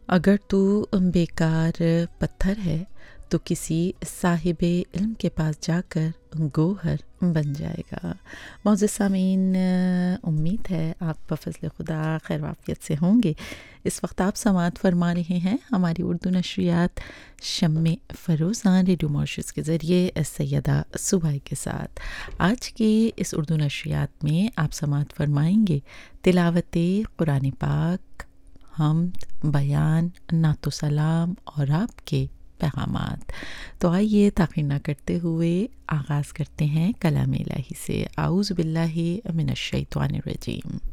अगर तू बेकार पत्थर है तो किसी साहिबे इल्म के पास जाकर गोहर बन जाएगा। मौजूद सामीन, उम्मीद है आप फजल खुदा खैर वाफियत से होंगे। इस वक्त आप समाअत फरमा रहे हैं हमारी उर्दू नशरियात शम्मे फ़रोज़ान रेडियो मॉरिशस के ज़रिए सैयदा सुबाई के साथ। आज की इस उर्दू नशरियात में आप समाअत फरमाएंगे तिलावत कुरान पाक, हम्द, बयान, नातो सलाम और आपके पैगामात। तो आइए ताख़ीर ना करते हुए आगाज़ करते हैं कलाम इलाही से। आऊज़ु बिल्लाहि मिनश शैतानिर रजीम।